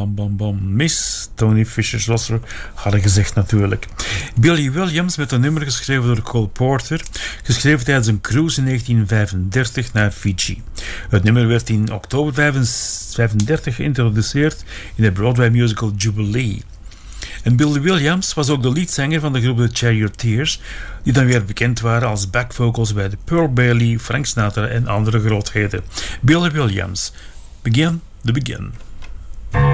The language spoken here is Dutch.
bam, bam, bam. Miss Tony Fisher-Slosser hadden gezegd natuurlijk. Billy Williams met een nummer geschreven door Cole Porter, geschreven tijdens een cruise in 1935 naar Fiji. Het nummer werd in oktober 1935 geïntroduceerd in de Broadway musical Jubilee. En Billy Williams was ook de leadzanger van de groep The Charioteers, die dan weer bekend waren als backvocals bij de Pearl Bailey, Frank Sinatra en andere grootheden. Billy Williams, Begin the Begin.